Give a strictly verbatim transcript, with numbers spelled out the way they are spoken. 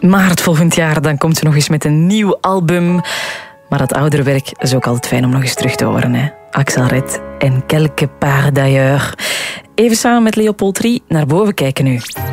maart volgend jaar dan komt ze nog eens met een nieuw album. Maar dat oudere werk is ook altijd fijn om nog eens terug te horen. Hè? Axel Red en Quelque part d'ailleurs. Even samen met Leopold Rie naar boven kijken nu.